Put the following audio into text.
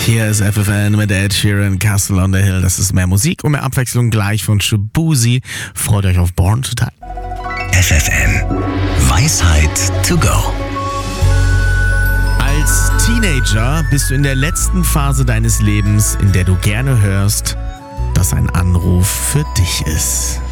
Hier ist FFN mit Ed Sheeran, Castle on the Hill. Das ist mehr Musik und mehr Abwechslung gleich von Shabuzi. Freut euch auf Born to Die. FFN. Weisheit to go. Als Teenager bist du in der letzten Phase deines Lebens, in der du gerne hörst, dass ein Anruf für dich ist.